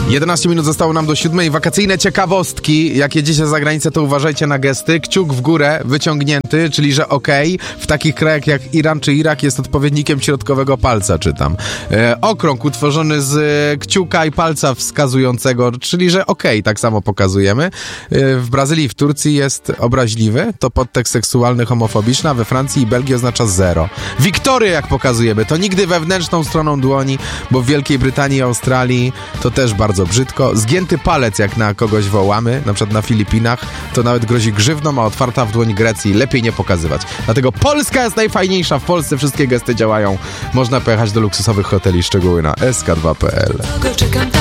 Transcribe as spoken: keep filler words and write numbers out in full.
jedenaście minut zostało nam do siódmej. Wakacyjne ciekawostki. Jak jedziecie za granicę, to uważajcie na gesty. Kciuk w górę, wyciągnięty, czyli że okej. Okay. W takich krajach jak Iran czy Irak jest odpowiednikiem środkowego palca, czytam. E, okrąg utworzony z e, kciuka i palca wskazującego, czyli że okej, okay, tak samo pokazujemy. E, w Brazylii i w Turcji jest obraźliwy, to podtekst seksualny, homofobiczny, a we Francji i Belgii oznacza zero. Wiktory, jak pokazujemy, to nigdy wewnętrzną stroną dłoni, bo w Wielkiej Brytanii i Australii to też bardzo brzydko. Zgięty palec, jak na kogoś wołamy, na przykład na Filipinach, to nawet grozi grzywną, a otwarta w dłoń Grecji lepiej nie pokazywać. Dlatego Polska jest najfajniejsza, w Polsce wszystkie gesty działają. Można pojechać do luksusowych hoteli, szczegóły na S K dwa kropka P L.